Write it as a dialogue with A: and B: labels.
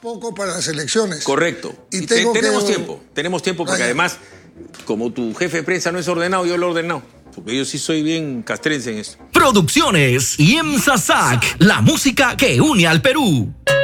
A: poco para las elecciones.
B: Correcto.
A: Y
B: tenemos tiempo porque además, como tu jefe de prensa no es ordenado, yo lo he ordenado. Porque yo sí soy bien castrense en esto.
C: Producciones IEMSA SAC, la música que une al Perú.